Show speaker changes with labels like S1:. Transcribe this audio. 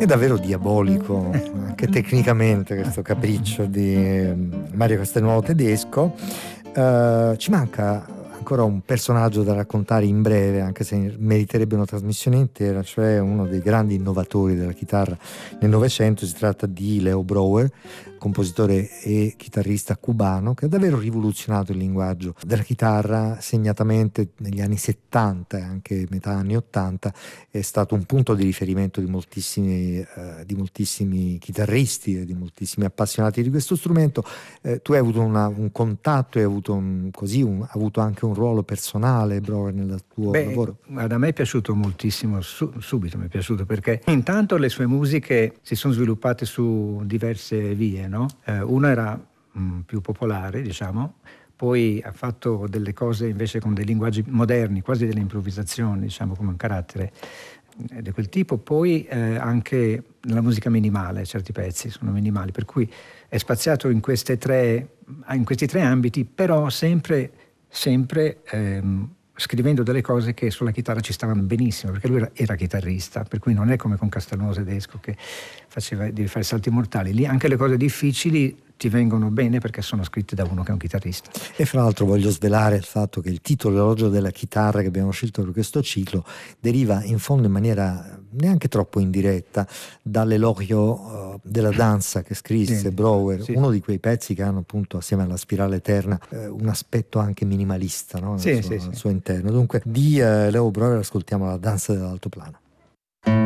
S1: È davvero diabolico, anche tecnicamente, questo capriccio di Mario Castelnuovo Tedesco. Ci manca ancora un personaggio da raccontare in breve, anche se meriterebbe una trasmissione intera, cioè uno dei grandi innovatori della chitarra nel Novecento. Si tratta di Leo Brouwer, compositore e chitarrista cubano, che ha davvero rivoluzionato il linguaggio della chitarra, segnatamente negli anni 70 e anche metà anni 80. È stato un punto di riferimento di moltissimi chitarristi e di moltissimi appassionati di questo strumento. Tu hai avuto un contatto, hai avuto avuto anche un ruolo personale, Brouwer, nel tuo lavoro?
S2: Guarda, a me è piaciuto moltissimo, subito mi è piaciuto, perché intanto le sue musiche si sono sviluppate su diverse vie, no? Una era più popolare, diciamo, poi ha fatto delle cose invece con dei linguaggi moderni, quasi delle improvvisazioni, diciamo, come un carattere di quel tipo. Poi anche la musica minimale, certi pezzi sono minimali, per cui è spaziato in questi tre ambiti, però sempre scrivendo delle cose che sulla chitarra ci stavano benissimo, perché lui era chitarrista, per cui non è come con Castelnuovo Tedesco che devi fare salti mortali. Lì anche le cose difficili ti vengono bene perché sono scritte da uno che è un chitarrista.
S1: E fra l'altro voglio svelare il fatto che il titolo L'elogio della chitarra che abbiamo scelto per questo ciclo deriva in fondo in maniera neanche troppo indiretta dall'elogio della danza che scrisse Brouwer, uno di quei pezzi che hanno appunto assieme alla Spirale Eterna un aspetto anche minimalista, no? Al suo interno. Dunque di Leo Brouwer ascoltiamo La danza dell'altoplano.